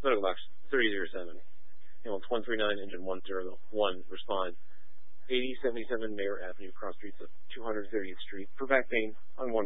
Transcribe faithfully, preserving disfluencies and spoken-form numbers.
Medical box three zero seven. Ambulance one three nine, engine one zero one, respond. eighty seventy-seven Mayor Avenue, cross streets of two hundred thirtieth Street for back pain on one